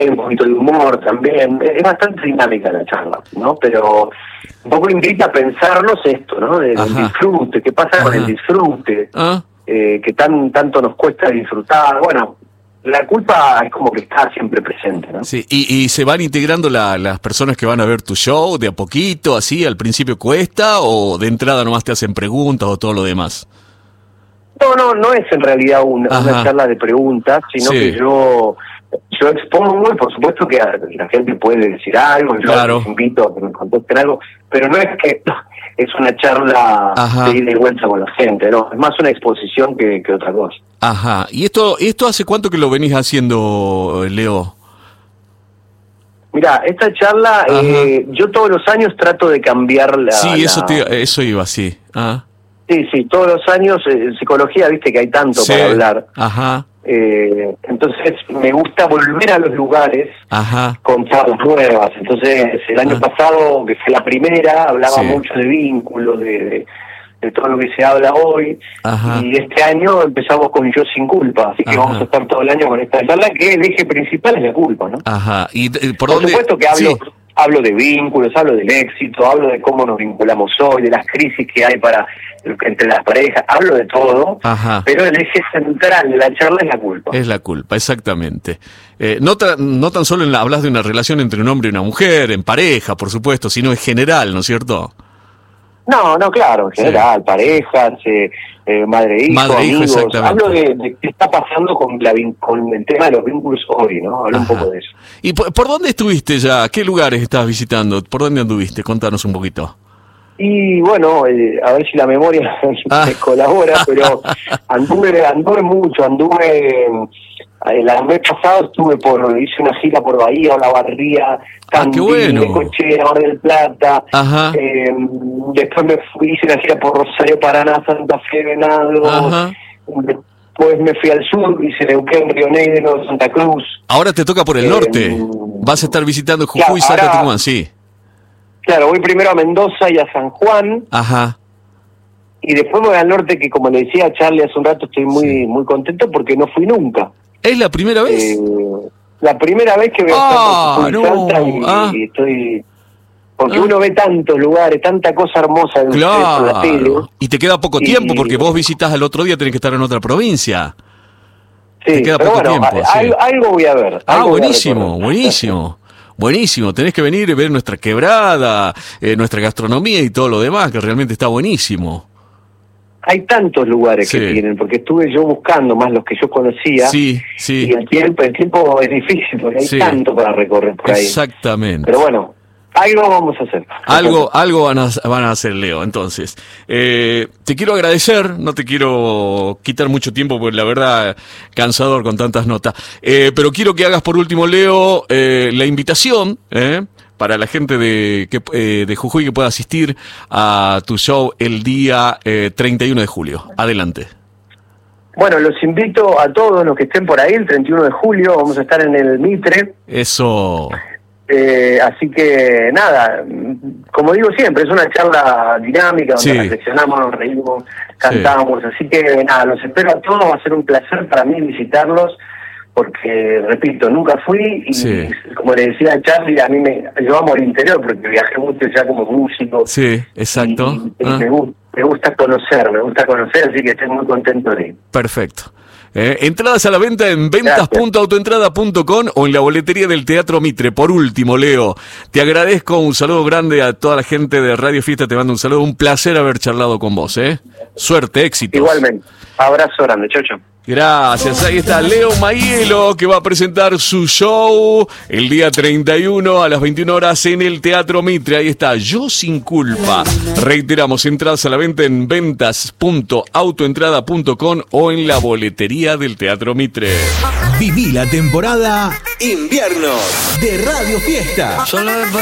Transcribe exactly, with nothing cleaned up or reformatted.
hay un poquito de humor también, es bastante dinámica la charla, ¿no? Pero un poco invita a pensarnos esto, ¿no? Del disfrute, qué pasa Ajá. con el disfrute, ¿Ah? eh, que tan tanto nos cuesta disfrutar, bueno, la culpa es como que está siempre presente, ¿no? Sí, y, y se van integrando la, las personas que van a ver tu show de a poquito, así, al principio cuesta, o de entrada nomás te hacen preguntas o todo lo demás. No, no, no es en realidad una, una charla de preguntas, sino sí. que yo yo expongo, y por supuesto que la gente puede decir algo, yo claro. les invito a que me contesten algo, pero no es que es una charla Ajá. de ida y vuelta con la gente, no, es más una exposición que, que otra cosa. Ajá, ¿y esto esto hace cuánto que lo venís haciendo, Leo? Mira, esta charla, eh, yo todos los años trato de cambiar la... Sí, eso, la... Te, eso iba, sí. Ajá. Sí, sí, todos los años, eh, en psicología, viste que hay tanto sí. para hablar. Ajá. Eh, entonces me gusta volver a los lugares Ajá. con charlas nuevas. Entonces el año Ajá. pasado, que fue la primera, hablaba sí. mucho de vínculos, de, de, de todo lo que se habla hoy. Ajá. Y este año empezamos con Yo Sin Culpa, así que Ajá. vamos a estar todo el año con esta charla, que el eje principal es la culpa, ¿no? Ajá. ¿Y por, por dónde? supuesto que hablo... Sí. Hablo de vínculos, hablo del éxito, hablo de cómo nos vinculamos hoy, de las crisis que hay para entre las parejas, hablo de todo, Ajá. pero el eje central de la charla es la culpa. Es la culpa, exactamente. Eh, no, tra- no tan solo en la, hablas de una relación entre un hombre y una mujer, en pareja, por supuesto, sino en general, ¿no es cierto? No, no, claro, en general, sí. parejas, eh, eh, madre hijo, madre, amigos. Hijo, hablo de, de qué está pasando con, la, con el tema de los vínculos hoy, ¿no? Hablo Ajá. un poco de eso. ¿Y por, por dónde estuviste ya? ¿Qué lugares estabas visitando? ¿Por dónde anduviste? Contanos un poquito. Y bueno, eh, a ver si la memoria ah. me colabora, pero anduve, anduve mucho, anduve... El mes pasado estuve por, hice una gira por Bahía, Olavarría, Tandil, ah, bueno. Necochea, Mar del Plata. Ajá. Eh, después me fui, hice una gira por Rosario, Paraná, Santa Fe, Venado. Ajá. Después me fui al sur, hice Neuquén, Río Negro, Santa Cruz. Ahora te toca por el eh, norte. Vas a estar visitando Jujuy, claro, Salta, Tucumán, sí. Claro, voy primero a Mendoza y a San Juan. Ajá. Y después me voy al norte, que como le decía a Charlie hace un rato, estoy muy sí. muy contento porque no fui nunca. ¿Es la primera vez? Eh, la primera vez que voy a ah, estar por no. Salta y, ah. y estoy... Porque ah. uno ve tantos lugares, tanta cosa hermosa en claro. la tele. Y te queda poco y, tiempo, porque vos visitas al otro día, tenés que estar en otra provincia. Sí, te queda pero poco bueno, tiempo. Algo, sí. algo voy a ver. Ah, buenísimo, buenísimo. Buenísimo, tenés que venir y ver nuestra quebrada, eh, nuestra gastronomía y todo lo demás, que realmente está buenísimo. Hay tantos lugares sí. que tienen, porque estuve yo buscando más los que yo conocía, sí, sí. y el tiempo, el tiempo es difícil, porque hay sí. tanto para recorrer por ahí. Exactamente. Pero bueno, algo vamos a hacer. Algo algo van a, van a hacer, Leo. Entonces, eh, te quiero agradecer, no te quiero quitar mucho tiempo, porque la verdad, cansador con tantas notas. Eh, pero quiero que hagas por último, Leo, eh, la invitación, eh, para la gente de, que, eh, de Jujuy que pueda asistir a tu show el día eh, treinta y uno de julio. Adelante. Bueno, los invito a todos los que estén por ahí, el treinta y uno de julio, vamos a estar en el Mitre. Eso. Eh, así que, nada, como digo siempre, es una charla dinámica, donde sí. reflexionamos, nos reímos, cantamos, sí. así que, nada, los espero a todos, va a ser un placer para mí visitarlos, porque, repito, nunca fui y, sí. como le decía a Charlie, a mí me yo amo el interior porque viajé mucho ya como músico. Sí, exacto. Y, y ah. me, me gusta conocer, me gusta conocer, así que estoy muy contento de ir. Perfecto. Eh, entradas a la venta en ventas punto autoentrada punto com o en la boletería del Teatro Mitre. Por último, Leo, te agradezco, un saludo grande a toda la gente de Radio Fiesta, te mando un saludo, un placer haber charlado con vos, ¿eh? Suerte, éxito. Igualmente, abrazo grande, chau, chau. Gracias, ahí está Leo Maielo, que va a presentar su show el día treinta y uno a las veintiuna horas en el Teatro Mitre. Ahí está, Yo Sin Culpa. Reiteramos, entradas a la venta en ventas punto autoentrada punto com o en la boletería del Teatro Mitre. Viví la temporada invierno de Radio Fiesta.